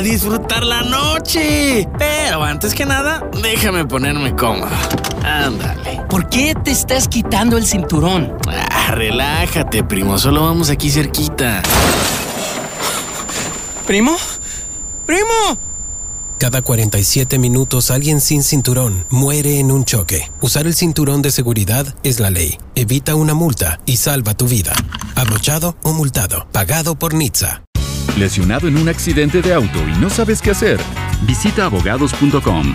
disfrutar la noche. Pero antes que nada, déjame ponerme cómodo. Ándale. ¿Por qué te estás quitando el cinturón? Relájate, primo. Solo vamos aquí cerquita. ¿Primo? ¡Primo! Cada 47 minutos alguien sin cinturón muere en un choque. Usar el cinturón de seguridad es la ley. Evita una multa y salva tu vida. Abrochado o multado. Pagado por NHTSA. ¿Lesionado en un accidente de auto y no sabes qué hacer? Visita abogados.com. Abogados.com.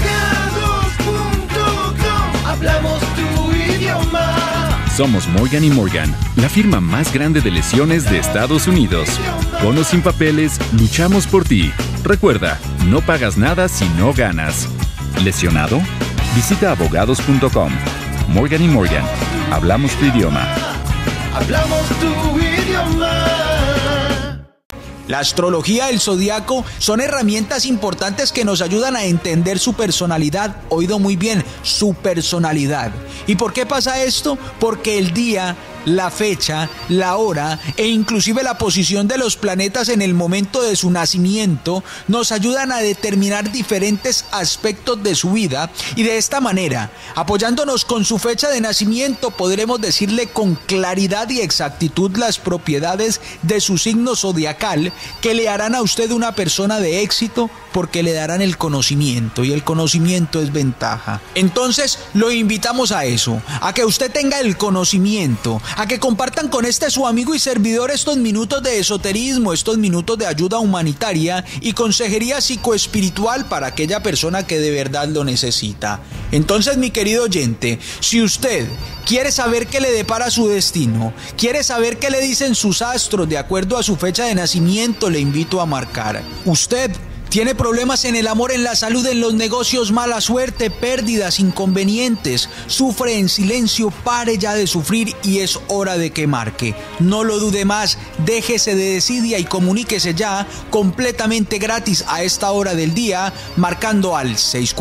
Hablamos tu idioma. Somos Morgan & Morgan, la firma más grande de lesiones de Estados Unidos. Con o sin papeles, luchamos por ti. Recuerda, no pagas nada si no ganas. ¿Lesionado? Visita abogados.com. Morgan & Morgan. Hablamos tu idioma. Hablamos tu idioma. La astrología, el zodiaco, son herramientas importantes que nos ayudan a entender su personalidad. Oído muy bien, su personalidad. ¿Y por qué pasa esto? Porque el día, la fecha, la hora e inclusive la posición de los planetas en el momento de su nacimiento nos ayudan a determinar diferentes aspectos de su vida, y de esta manera, apoyándonos con su fecha de nacimiento, podremos decirle con claridad y exactitud las propiedades de su signo zodiacal que le harán a usted una persona de éxito, porque le darán el conocimiento, y el conocimiento es ventaja. Entonces lo invitamos a eso, a que usted tenga el conocimiento, a que compartan con su amigo y servidor estos minutos de esoterismo, estos minutos de ayuda humanitaria y consejería psicoespiritual para aquella persona que de verdad lo necesita. Entonces, mi querido oyente, si usted quiere saber qué le depara su destino, quiere saber qué le dicen sus astros de acuerdo a su fecha de nacimiento, le invito a marcar. Usted tiene problemas en el amor, en la salud, en los negocios, mala suerte, pérdidas, inconvenientes, sufre en silencio, pare ya de sufrir y es hora de que marque. No lo dude más, déjese de desidia y comuníquese ya completamente gratis a esta hora del día, marcando al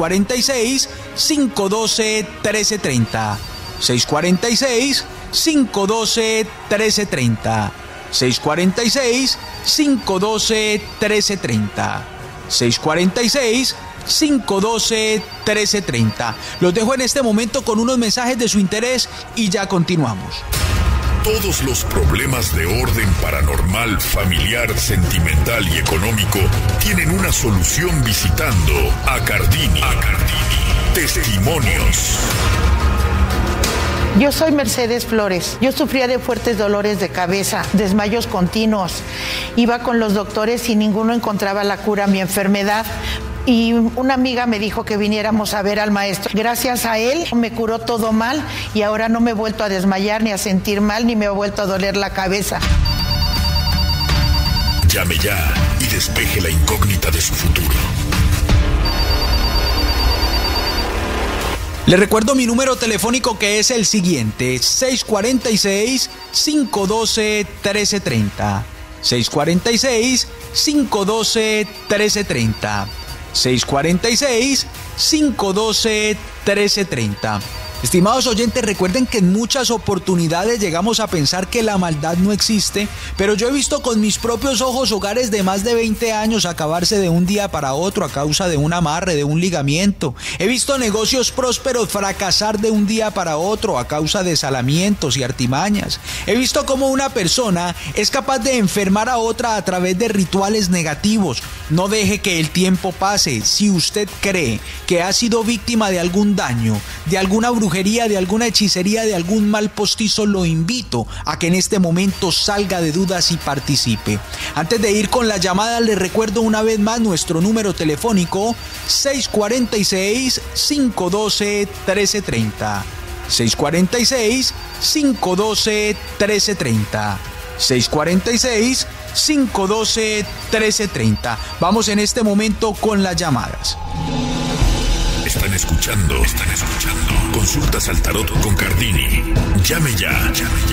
646-512-1330. 646-512-1330. 646-512-1330. 646-512-1330. Los dejo en este momento con unos mensajes de su interés y ya continuamos. Todos los problemas de orden paranormal, familiar, sentimental y económico tienen una solución visitando a Cardini. Testimonios. Yo soy Mercedes Flores. Yo sufría de fuertes dolores de cabeza, desmayos continuos. Iba con los doctores y ninguno encontraba la cura a mi enfermedad. Y una amiga me dijo que viniéramos a ver al maestro. Gracias a él me curó todo mal y ahora no me he vuelto a desmayar, ni a sentir mal, ni me ha vuelto a doler la cabeza. Llame ya y despeje la incógnita de su futuro. Le recuerdo mi número telefónico, que es el siguiente: 646-512-1330. 646-512-1330. 646-512-1330. Estimados oyentes, recuerden que en muchas oportunidades llegamos a pensar que la maldad no existe, pero yo he visto con mis propios ojos hogares de más de 20 años acabarse de un día para otro a causa de un amarre, de un ligamiento. He visto negocios prósperos fracasar de un día para otro a causa de salamientos y artimañas. He visto cómo una persona es capaz de enfermar a otra a través de rituales negativos. No deje que el tiempo pase. Si usted cree que ha sido víctima de algún daño, de alguna brujería, de alguna hechicería, de algún mal postizo, lo invito a que en este momento salga de dudas y participe. Antes de ir con la llamada, les recuerdo una vez más nuestro número telefónico: 646-512-1330. 646-512-1330. 646-512-1330. Vamos en este momento con las llamadas. Están escuchando. Consultas al tarot con Cardini. Llame ya.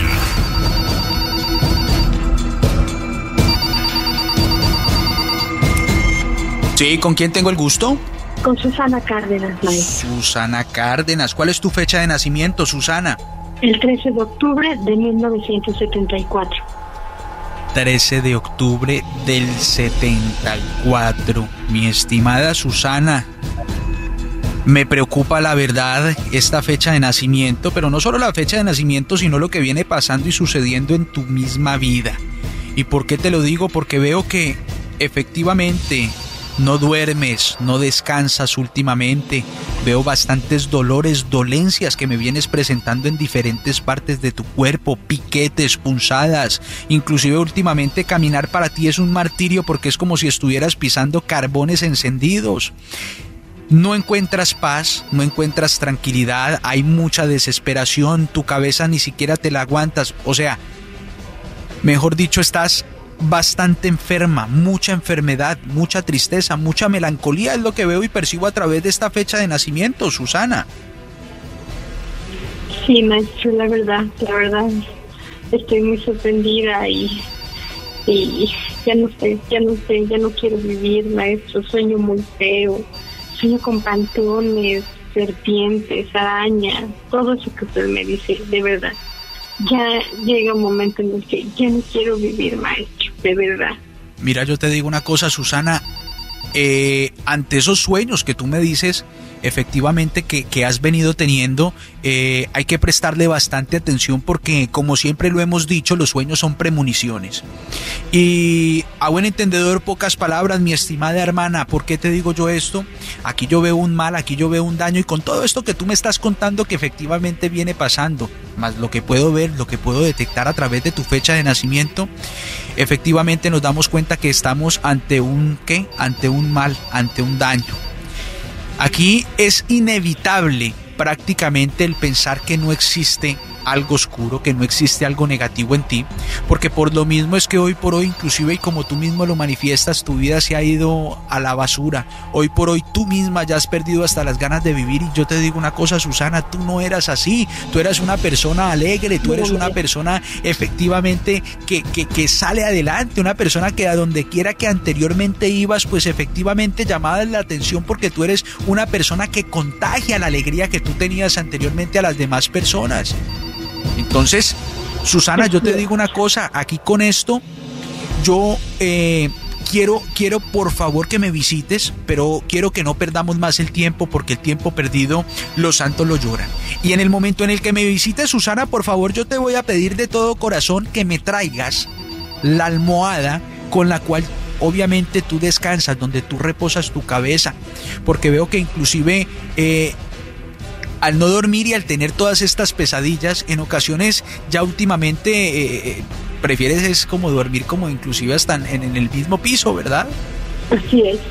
Sí, ¿con quién tengo el gusto? Con Susana Cárdenas, maestra. Susana Cárdenas. ¿Cuál es tu fecha de nacimiento, Susana? El 13 de octubre de 1974. 13 de octubre del 74. Mi estimada Susana, me preocupa la verdad esta fecha de nacimiento, pero no solo la fecha de nacimiento, sino lo que viene pasando y sucediendo en tu misma vida. ¿Y por qué te lo digo? Porque veo que efectivamente no duermes, no descansas últimamente. Veo bastantes dolores, dolencias que me vienes presentando en diferentes partes de tu cuerpo, piquetes, punzadas. Inclusive últimamente caminar para ti es un martirio porque es como si estuvieras pisando carbones encendidos. No encuentras paz, no encuentras tranquilidad, hay mucha desesperación, tu cabeza ni siquiera te la aguantas. O sea, mejor dicho, estás bastante enferma, mucha enfermedad, mucha tristeza, mucha melancolía es lo que veo y percibo a través de esta fecha de nacimiento, Susana. Sí, maestro, la verdad, estoy muy sorprendida y ya no quiero vivir, maestro, sueño muy feo, sueño con pantones, serpientes, arañas, todo eso que usted me dice, de verdad. Ya llega un momento en el que ya no quiero vivir, maestro, de verdad. Mira, yo te digo una cosa, Susana, ante esos sueños que tú me dices, efectivamente que has venido teniendo, hay que prestarle bastante atención porque, como siempre lo hemos dicho, los sueños son premoniciones. Y a buen entendedor, pocas palabras, mi estimada hermana. ¿Por qué te digo yo esto? Aquí yo veo un mal, aquí yo veo un daño, y con todo esto que tú me estás contando que efectivamente viene pasando, más lo que puedo ver, lo que puedo detectar a través de tu fecha de nacimiento, efectivamente nos damos cuenta que estamos ante un ¿qué? Ante un mal, ante un daño. Aquí es inevitable prácticamente el pensar que no existe algo oscuro, que no existe algo negativo en ti, porque por lo mismo es que hoy por hoy, inclusive, y como tú mismo lo manifiestas, tu vida se ha ido a la basura. Hoy por hoy tú misma ya has perdido hasta las ganas de vivir, y yo te digo una cosa, Susana, tú no eras así, tú eras una persona alegre, tú eres una persona efectivamente que sale adelante, una persona que a donde quiera que anteriormente ibas, pues efectivamente llamaba la atención porque tú eres una persona que contagia la alegría que tú tenías anteriormente a las demás personas. Entonces, Susana, yo te digo una cosa, aquí con esto, yo quiero por favor que me visites, pero quiero que no perdamos más el tiempo, porque el tiempo perdido los santos lo lloran. Y en el momento en el que me visites, Susana, por favor, yo te voy a pedir de todo corazón que me traigas la almohada con la cual obviamente tú descansas, donde tú reposas tu cabeza, porque veo que inclusive al no dormir y al tener todas estas pesadillas, en ocasiones ya últimamente prefieres es como dormir como inclusive hasta en el mismo piso, ¿verdad? Así es,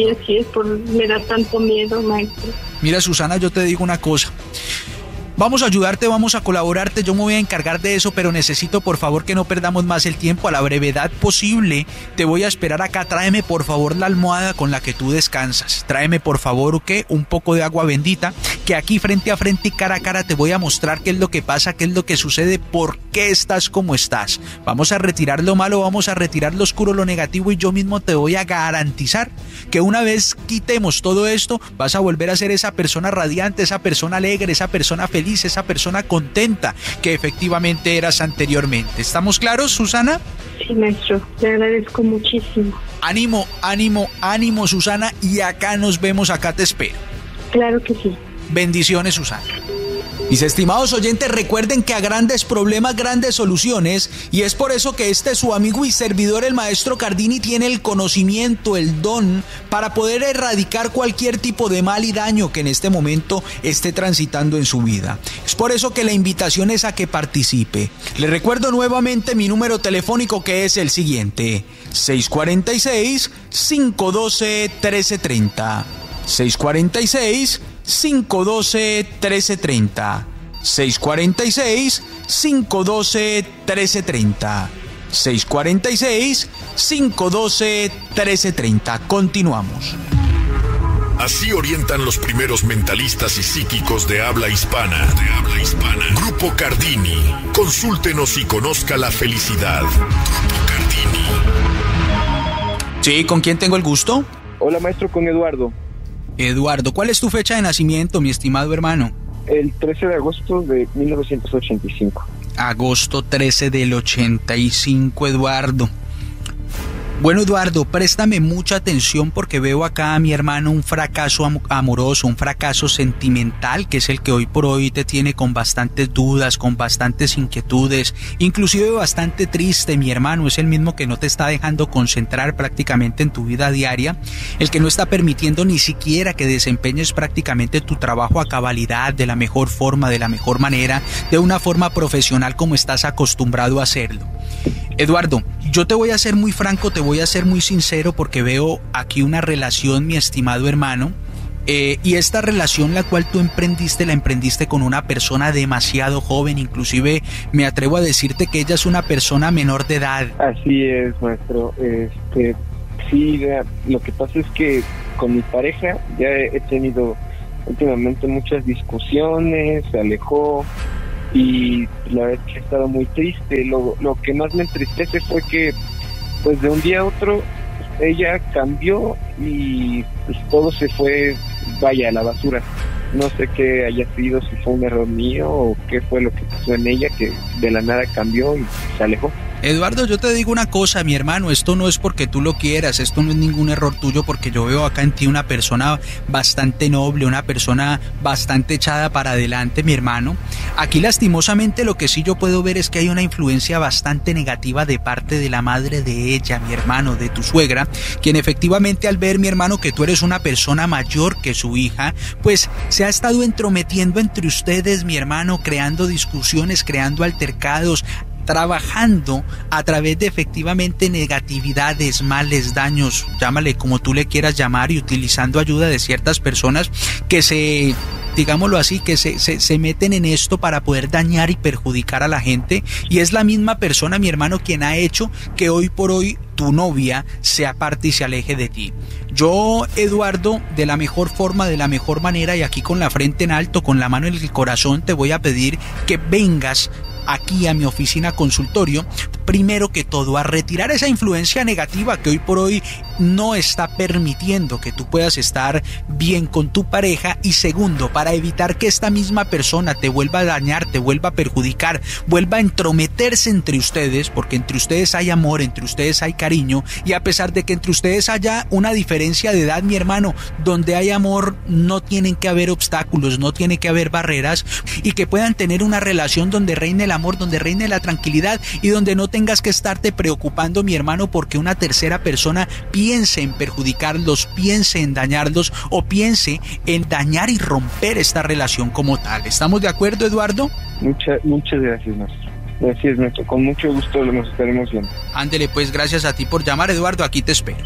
me da tanto miedo, maestro. Mira, Susana, yo te digo una cosa. Vamos a ayudarte, vamos a colaborarte, yo me voy a encargar de eso, pero necesito por favor que no perdamos más el tiempo. A la brevedad posible te voy a esperar acá. Tráeme por favor la almohada con la que tú descansas. Tráeme por favor un poco de agua bendita, que aquí frente a frente y cara a cara te voy a mostrar qué es lo que pasa, qué es lo que sucede, por qué estás como estás. Vamos a retirar lo malo, vamos a retirar lo oscuro, lo negativo, y yo mismo te voy a garantizar que una vez quitemos todo esto, vas a volver a ser esa persona radiante, esa persona alegre, esa persona feliz, esa persona contenta que efectivamente eras anteriormente. ¿Estamos claros, Susana? Sí, maestro, le agradezco muchísimo. Ánimo, ánimo, ánimo, Susana, y acá nos vemos, acá te espero. Claro que sí. Bendiciones, Susana. Mis estimados oyentes, recuerden que a grandes problemas, grandes soluciones, y es por eso que su amigo y servidor, el maestro Cardini, tiene el conocimiento, el don para poder erradicar cualquier tipo de mal y daño que en este momento esté transitando en su vida. Es por eso que la invitación es a que participe. Le recuerdo nuevamente mi número telefónico, que es el siguiente: 646-512-1330. 646-512-1330. 646-512-1330. 646-512-1330. Continuamos. Así orientan los primeros mentalistas y psíquicos de habla hispana. Grupo Cardini. Consúltenos y conozca la felicidad. Grupo Cardini. Sí, ¿con quién tengo el gusto? Hola, maestro, con Eduardo. Eduardo, ¿cuál es tu fecha de nacimiento, mi estimado hermano? El 13 de agosto de 1985. agosto 13 del 85, Eduardo. Bueno, Eduardo, préstame mucha atención porque veo acá a mi hermano un fracaso amoroso, un fracaso sentimental, que es el que hoy por hoy te tiene con bastantes dudas, con bastantes inquietudes, inclusive bastante triste, mi hermano. Es el mismo que no te está dejando concentrar prácticamente en tu vida diaria, el que no está permitiendo ni siquiera que desempeñes prácticamente tu trabajo a cabalidad, de la mejor forma, de la mejor manera, de una forma profesional como estás acostumbrado a hacerlo. Eduardo, yo te voy a ser muy franco, te voy a ser muy sincero porque veo aquí una relación, mi estimado hermano, y esta relación la cual tú la emprendiste con una persona demasiado joven, inclusive me atrevo a decirte que ella es una persona menor de edad. Así es, maestro. Sí, lo que pasa es que con mi pareja ya he tenido últimamente muchas discusiones, se alejó. Y la verdad es que he estado muy triste. Lo que más me entristece fue que pues de un día a otro ella cambió y pues todo se fue, vaya, a la basura. No sé qué haya sido, si fue un error mío o qué fue lo que pasó en ella, que de la nada cambió y se alejó. Eduardo, yo te digo una cosa, mi hermano, esto no es porque tú lo quieras, esto no es ningún error tuyo, porque yo veo acá en ti una persona bastante noble, una persona bastante echada para adelante, mi hermano. Aquí lastimosamente lo que sí yo puedo ver es que hay una influencia bastante negativa de parte de la madre de ella, mi hermano, de tu suegra, quien efectivamente al ver, mi hermano, que tú eres una persona mayor que su hija, pues se ha estado entrometiendo entre ustedes, mi hermano, creando discusiones, creando altercados, trabajando a través de efectivamente negatividades, males, daños, llámale como tú le quieras llamar, y utilizando ayuda de ciertas personas que digámoslo así, que se meten en esto para poder dañar y perjudicar a la gente, y es la misma persona, mi hermano, quien ha hecho que hoy por hoy tu novia se aparte y se aleje de ti. Yo, Eduardo, de la mejor forma, de la mejor manera, y aquí con la frente en alto, con la mano en el corazón, te voy a pedir que vengas aquí a mi oficina consultorio, primero que todo a retirar esa influencia negativa que hoy por hoy no está permitiendo que tú puedas estar bien con tu pareja, y segundo, para evitar que esta misma persona te vuelva a dañar, te vuelva a perjudicar, vuelva a entrometerse entre ustedes, porque entre ustedes hay amor, entre ustedes hay cariño, y a pesar de que entre ustedes haya una diferencia de edad, mi hermano, donde hay amor no tienen que haber obstáculos, no tiene que haber barreras, y que puedan tener una relación donde reine el amor, donde reine la tranquilidad, y donde no tengas que estarte preocupando, mi hermano, porque una tercera persona piense en perjudicarlos, piense en dañarlos o piense en dañar y romper esta relación como tal. ¿Estamos de acuerdo, Eduardo? Muchas gracias, maestro. Gracias, maestro. Con mucho gusto nos estaremos viendo. Ándele, pues, gracias a ti por llamar, Eduardo. Aquí te espero.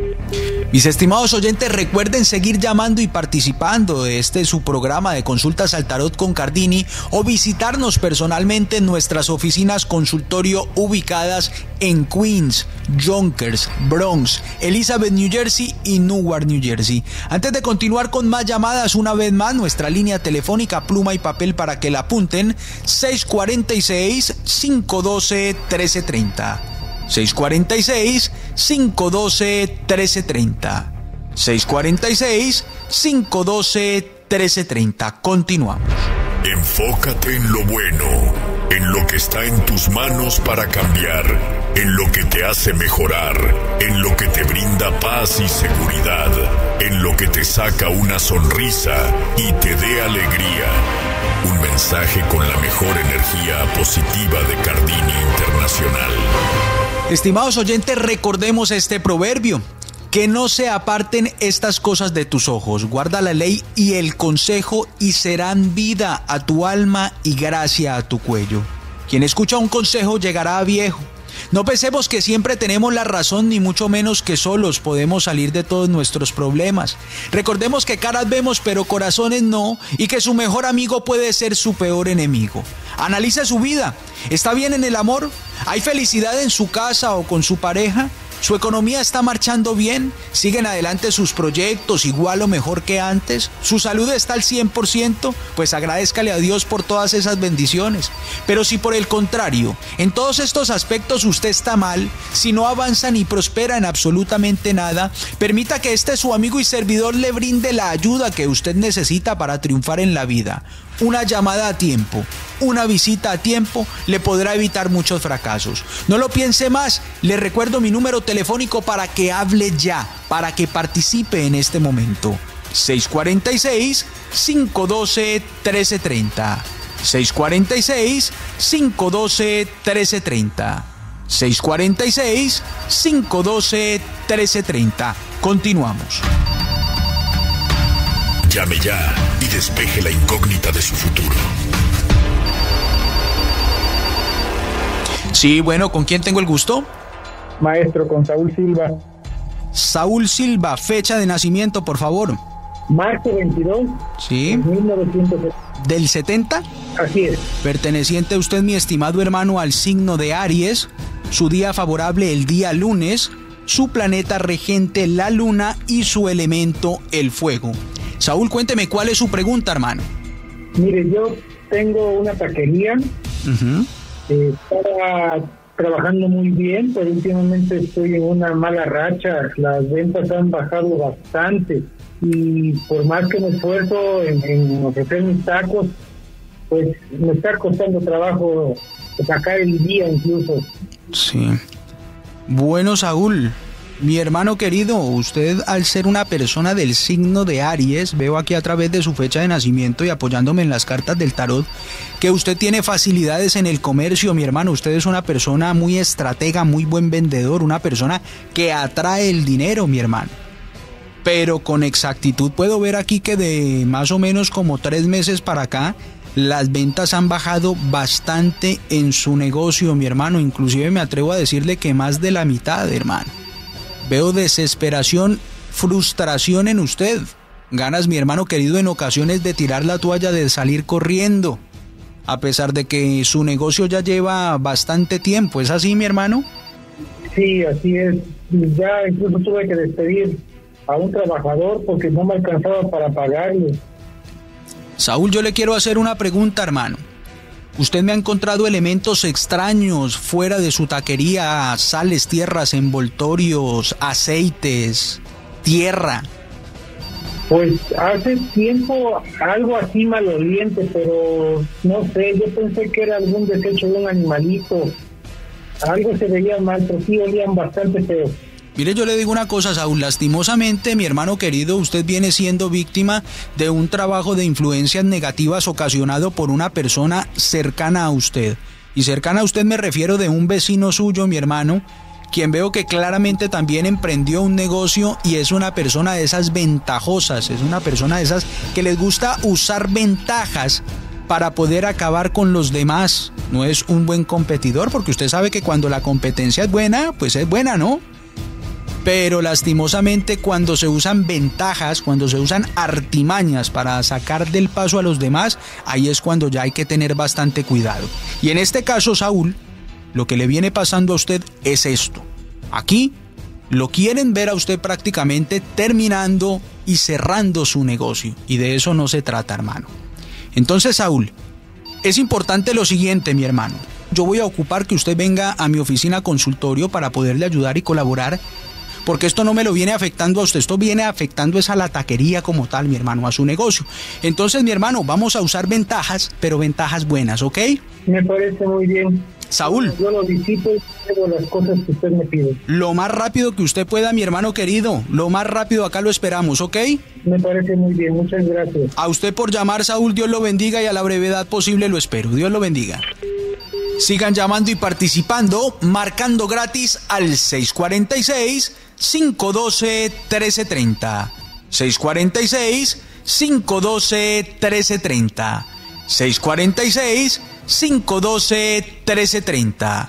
Mis estimados oyentes, recuerden seguir llamando y participando de su programa de consultas al tarot con Cardini, o visitarnos personalmente en nuestras oficinas consultorio ubicadas en Queens, Yonkers, Bronx, Elizabeth, New Jersey y Newark, New Jersey. Antes de continuar con más llamadas, una vez más, nuestra línea telefónica, pluma y papel para que la apunten, 646-512-1330. 646-512-1330. 646-512-1330. Continuamos. Enfócate en lo bueno, en lo que está en tus manos para cambiar, en lo que te hace mejorar, en lo que te brinda paz y seguridad, en lo que te saca una sonrisa y te dé alegría. Un mensaje con la mejor energía positiva de Cardini Internacional. Estimados oyentes, recordemos este proverbio: que no se aparten estas cosas de tus ojos, guarda la ley y el consejo, y serán vida a tu alma y gracia a tu cuello. Quien escucha un consejo llegará a viejo. No pensemos que siempre tenemos la razón, ni mucho menos que solos podemos salir de todos nuestros problemas. Recordemos que caras vemos pero corazones no, y que su mejor amigo puede ser su peor enemigo. Analiza su vida. ¿Está bien en el amor? ¿Hay felicidad en su casa o con su pareja? ¿Su economía está marchando bien? ¿Siguen adelante sus proyectos igual o mejor que antes? ¿Su salud está al 100%? Pues agradézcale a Dios por todas esas bendiciones. Pero si por el contrario, en todos estos aspectos usted está mal, si no avanza ni prospera en absolutamente nada, permita que su amigo y servidor le brinde la ayuda que usted necesita para triunfar en la vida. una llamada a tiempo, una visita a tiempo le podrá evitar muchos fracasos. No lo piense más, le recuerdo mi número telefónico para que hable ya, para que participe en este momento. 646-512-1330. 646-512-1330. 646-512-1330. Continuamos. Llame ya y despeje la incógnita de su futuro. Sí, bueno, ¿con quién tengo el gusto? Maestro, con Saúl Silva. Saúl Silva, fecha de nacimiento, por favor. Marzo 22. Sí. 1970. ¿Del 70? Así es. Perteneciente usted, mi estimado hermano, al signo de Aries. Su día favorable el día lunes. Su planeta regente la luna y su elemento el fuego. Saúl, cuénteme cuál es su pregunta, hermano. Mire, yo tengo una taquería. Estaba trabajando muy bien, pero últimamente estoy en una mala racha. Las ventas han bajado bastante y por más que me esfuerzo en ofrecer mis tacos, pues me está costando trabajo sacar el día incluso. Sí. Bueno, Saúl, mi hermano querido, usted al ser una persona del signo de Aries, veo aquí a través de su fecha de nacimiento y apoyándome en las cartas del tarot, que usted tiene facilidades en el comercio, mi hermano. Usted es una persona muy estratega, muy buen vendedor, una persona que atrae el dinero, mi hermano. Pero con exactitud puedo ver aquí que de más o menos como 3 meses para acá, las ventas han bajado bastante en su negocio, mi hermano. Inclusive me atrevo a decirle que más de la mitad, hermano. Veo desesperación, frustración en usted. Ganas, mi hermano querido, en ocasiones de tirar la toalla, de salir corriendo, a pesar de que su negocio ya lleva bastante tiempo. ¿Es así, mi hermano? Sí, así es. Ya incluso tuve que despedir a un trabajador porque no me alcanzaba para pagarle. Saúl, yo le quiero hacer una pregunta, hermano. Usted me ha encontrado elementos extraños fuera de su taquería, sales, tierras, envoltorios, aceites, tierra. Pues hace tiempo algo así maloliente, pero no sé, yo pensé que era algún desecho de un animalito. Algo se veía mal, pero sí olían bastante feo. Mire, yo le digo una cosa, Saúl, lastimosamente, mi hermano querido, usted viene siendo víctima de un trabajo de influencias negativas ocasionado por una persona cercana a usted. Y cercana a usted me refiero de un vecino suyo, mi hermano, quien veo que claramente también emprendió un negocio y es una persona de esas ventajosas, es una persona de esas que les gusta usar ventajas para poder acabar con los demás. No es un buen competidor, porque usted sabe que cuando la competencia es buena, pues es buena, ¿no? Pero lastimosamente cuando se usan ventajas, cuando se usan artimañas para sacar del paso a los demás, ahí es cuando ya hay que tener bastante cuidado. Y en este caso, Saúl, lo que le viene pasando a usted es esto. Aquí lo quieren ver a usted prácticamente terminando y cerrando su negocio. Y de eso no se trata, hermano. Entonces, Saúl, es importante lo siguiente, mi hermano. Yo voy a ocupar que usted venga a mi oficina consultorio para poderle ayudar y colaborar, porque esto no me lo viene afectando a usted, esto viene afectando es a la taquería como tal, mi hermano, a su negocio. Entonces, mi hermano, vamos a usar ventajas, pero ventajas buenas, ¿ok? Me parece muy bien. Saúl, yo lo visito y hago las cosas que usted me pide. Lo más rápido que usted pueda, mi hermano querido, lo más rápido, acá lo esperamos, ¿ok? Me parece muy bien, muchas gracias. A usted por llamar, Saúl, Dios lo bendiga y a la brevedad posible lo espero. Dios lo bendiga. Sigan llamando y participando, marcando gratis al 646-512-1330. 646-512-1330. 646-512-1330.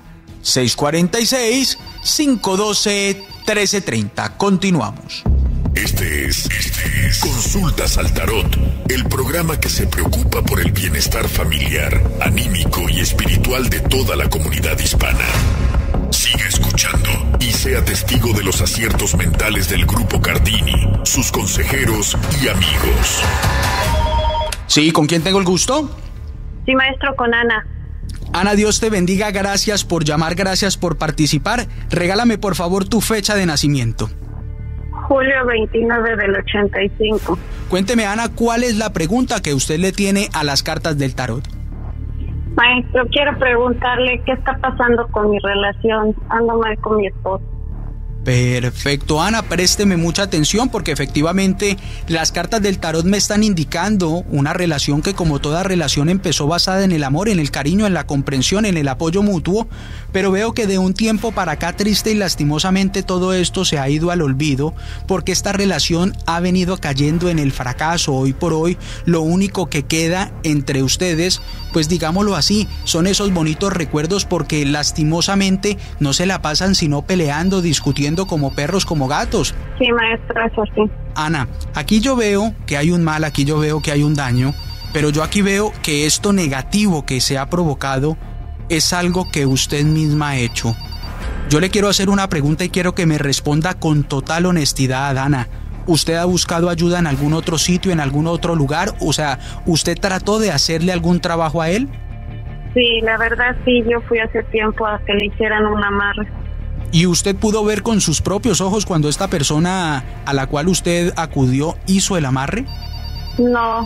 646-512-1330. Continuamos. Este es Consultas al Tarot, el programa que se preocupa por el bienestar familiar, anímico y espiritual de toda la comunidad hispana. Siga escuchando y sea testigo de los aciertos mentales del Grupo Cardini, sus consejeros y amigos. Sí, ¿con quién tengo el gusto? Sí, maestro, con Ana. Ana, Dios te bendiga, gracias por llamar, gracias por participar. Regálame por favor tu fecha de nacimiento. Julio 29 del 85. Cuénteme, Ana, ¿cuál es la pregunta que usted le tiene a las cartas del tarot? Maestro, quiero preguntarle qué está pasando con mi relación. Ando mal con mi esposo. Perfecto, Ana, présteme mucha atención porque efectivamente las cartas del tarot me están indicando una relación que, como toda relación, empezó basada en el amor, en el cariño, en la comprensión, en el apoyo mutuo, pero veo que de un tiempo para acá, triste y lastimosamente, todo esto se ha ido al olvido porque esta relación ha venido cayendo en el fracaso. Hoy por hoy lo único que queda entre ustedes, pues digámoslo así, son esos bonitos recuerdos porque lastimosamente no se la pasan sino peleando, discutiendo como perros, como gatos. Sí, maestro, eso sí. Ana, aquí yo veo que hay un mal, aquí yo veo que hay un daño, pero yo aquí veo que esto negativo que se ha provocado es algo que usted misma ha hecho. Yo le quiero hacer una pregunta y quiero que me responda con total honestidad, Ana. ¿Usted ha buscado ayuda en algún otro sitio, en algún otro lugar? O sea, ¿usted trató de hacerle algún trabajo a él? Sí, la verdad sí, yo fui hace tiempo a que le hicieran un amarre. ¿Y usted pudo ver con sus propios ojos cuando esta persona a la cual usted acudió hizo el amarre? No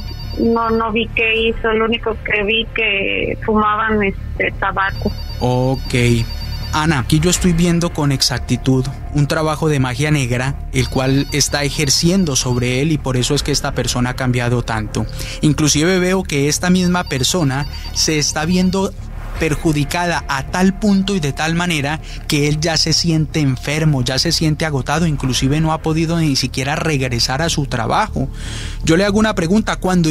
vi qué hizo. Lo único que vi que fumaban tabaco. Ok. Ana, aquí yo estoy viendo con exactitud un trabajo de magia negra, el cual está ejerciendo sobre él y por eso es que esta persona ha cambiado tanto. Inclusive veo que esta misma persona se está viendo perjudicada a tal punto y de tal manera que él ya se siente enfermo, ya se siente agotado, inclusive no ha podido ni siquiera regresar a su trabajo. Yo le hago una pregunta, cuando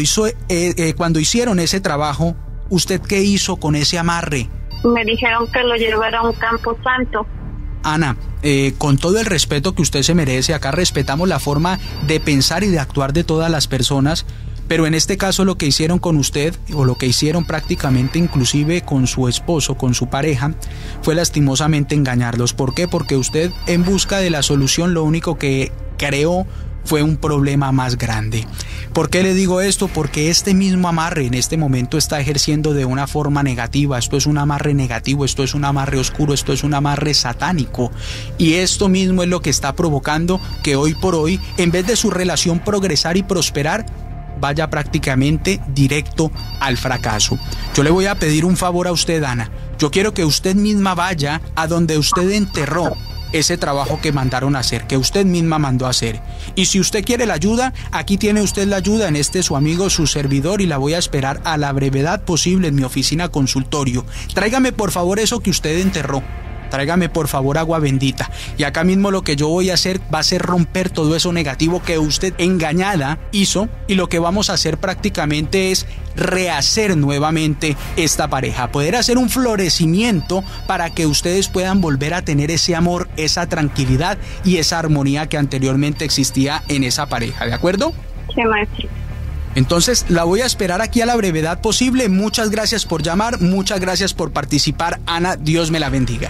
hicieron ese trabajo, ¿usted qué hizo con ese amarre? Me dijeron que lo llevara a un campo santo. Ana, con todo el respeto que usted se merece, acá respetamos la forma de pensar y de actuar de todas las personas, pero en este caso lo que hicieron con usted, o lo que hicieron prácticamente inclusive con su esposo, con su pareja, fue lastimosamente engañarlos. ¿Por qué? Porque usted, en busca de la solución, lo único que creó fue un problema más grande. ¿Por qué le digo esto? Porque este mismo amarre en este momento está ejerciendo de una forma negativa. Esto es un amarre negativo, esto es un amarre oscuro, esto es un amarre satánico. Y esto mismo es lo que está provocando que hoy por hoy, en vez de su relación progresar y prosperar, vaya prácticamente directo al fracaso. Yo le voy a pedir un favor a usted, Ana. Yo quiero que usted misma vaya a donde usted enterró ese trabajo que mandaron a hacer, que usted misma mandó a hacer. Y si usted quiere la ayuda, aquí tiene usted la ayuda en su amigo, su servidor, y la voy a esperar a la brevedad posible en mi oficina consultorio. Tráigame por favor eso que usted enterró. Tráigame por favor agua bendita. Y acá mismo lo que yo voy a hacer va a ser romper todo eso negativo que usted engañada hizo, y lo que vamos a hacer prácticamente es rehacer nuevamente esta pareja, poder hacer un florecimiento para que ustedes puedan volver a tener ese amor, esa tranquilidad y esa armonía que anteriormente existía en esa pareja, ¿de acuerdo? Sí, maestro. Entonces la voy a esperar aquí a la brevedad posible. Muchas gracias por llamar, muchas gracias por participar, Ana, Dios me la bendiga.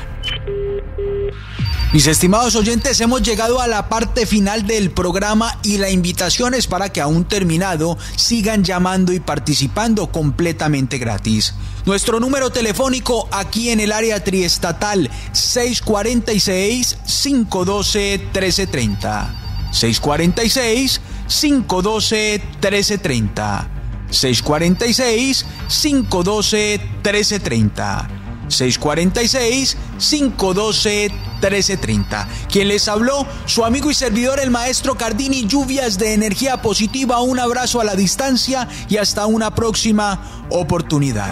Mis estimados oyentes, hemos llegado a la parte final del programa y la invitación es para que aún terminado sigan llamando y participando completamente gratis. Nuestro número telefónico aquí en el área triestatal 646-512-1330. 646-512-1330. 646-512-1330. 646-512-1330. Quien les habló, su amigo y servidor, el maestro Cardini. Lluvias de energía positiva, un abrazo a la distancia y hasta una próxima oportunidad.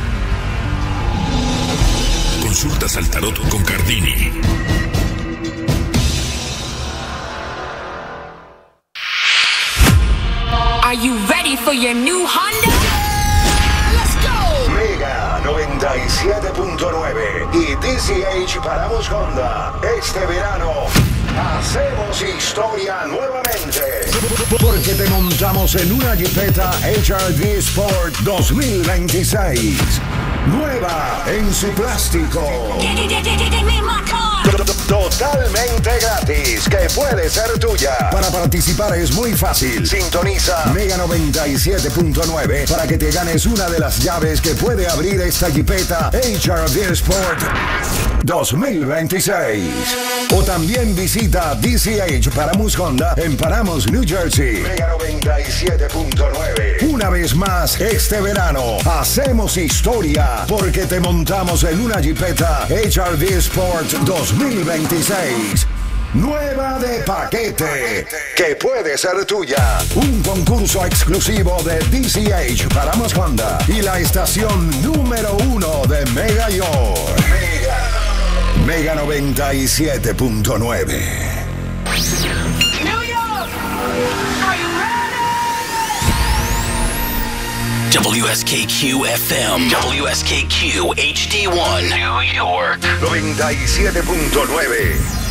Consultas al tarot con Cardini. Are you ready for your new Honda? Mega 97.9 y TCH Paramos Honda. Este verano hacemos historia nuevamente. Porque te montamos en una Jeepeta HRV Sport 2026. Nueva en su plástico. Totalmente gratis, que puede ser tuya. Para participar es muy fácil. Sintoniza Mega 97.9 para que te ganes una de las llaves que puede abrir esta Jeepeta HRV Sport 2026. O también visita DCH Paramus Honda en Paramus, New Jersey. Mega 97.9. Una vez más, este verano, hacemos historia porque te montamos en una Jeepeta HRV Sport 2026. Nueva de paquete, que puede ser tuya. Un concurso exclusivo de DCH Paramus Honda y la estación número 1 de Mega York. Mega 97.9. WSKQ FM, WSKQ HD1, New York. 97.9.